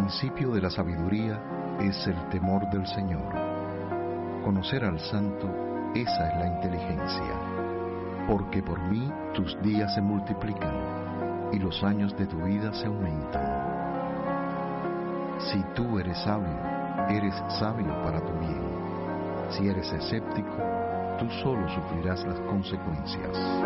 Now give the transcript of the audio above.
principio de la sabiduría es el temor del Señor. Conocer al Santo, esa es la inteligencia. Porque por mí tus días se multiplican y los años de tu vida se aumentan. Si tú eres sabio para tu bien. Si eres escéptico, tú solo sufrirás las consecuencias.